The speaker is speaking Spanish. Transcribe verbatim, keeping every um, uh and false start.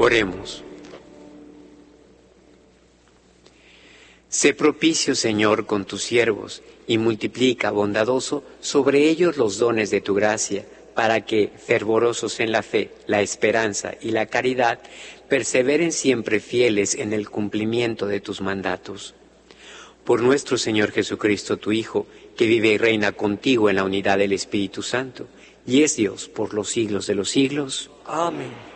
Oremos. Sé propicio, Señor, con tus siervos, y multiplica, bondadoso, sobre ellos los dones de tu gracia, para que, fervorosos en la fe, la esperanza y la caridad, perseveren siempre fieles en el cumplimiento de tus mandatos. Por nuestro Señor Jesucristo, tu Hijo, que vive y reina contigo en la unidad del Espíritu Santo, y es Dios por los siglos de los siglos. Amén.